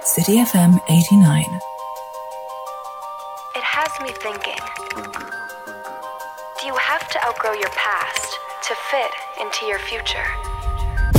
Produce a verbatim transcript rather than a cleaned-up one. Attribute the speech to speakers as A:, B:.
A: City F M eighty-nine.
B: It has me thinking. Do you have to outgrow your past to fit into your future?